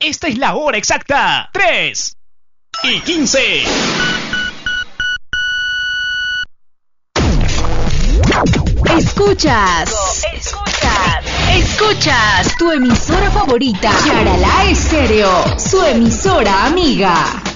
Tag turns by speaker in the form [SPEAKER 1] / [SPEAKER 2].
[SPEAKER 1] Esta es la hora exacta. 3:15.
[SPEAKER 2] Escuchas tu emisora favorita, Yaralá Estéreo, su emisora amiga.